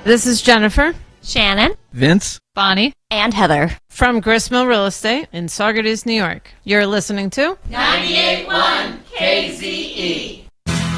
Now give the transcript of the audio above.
This is Jennifer. Shannon. Vince. Bonnie. And Heather. From Gristmill Real Estate in Saugerties, New York. You're listening to 98.1 KZE.